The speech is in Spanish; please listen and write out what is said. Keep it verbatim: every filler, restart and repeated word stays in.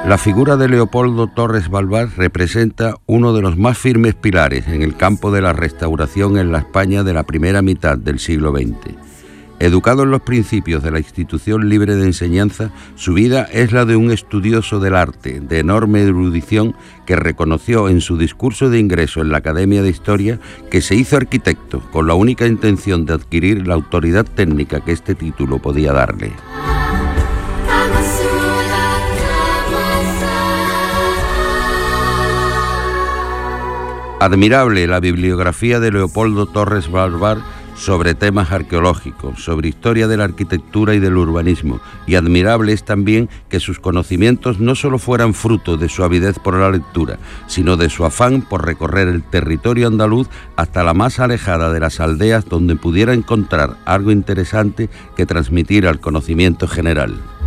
La figura de Leopoldo Torres Balbar representa uno de los más firmes pilares en el campo de la restauración en la España de la primera mitad del siglo veinte. Educado en los principios de la institución libre de enseñanza, su vida es la de un estudioso del arte, de enorme erudición, que reconoció en su discurso de ingreso en la Academia de Historia que se hizo arquitecto con la única intención de adquirir la autoridad técnica que este título podía darle. Admirable la bibliografía de Leopoldo Torres Balbar sobre temas arqueológicos, sobre historia de la arquitectura y del urbanismo, y admirable es también que sus conocimientos no solo fueran fruto de su avidez por la lectura, sino de su afán por recorrer el territorio andaluz hasta la más alejada de las aldeas donde pudiera encontrar algo interesante que transmitir al conocimiento general.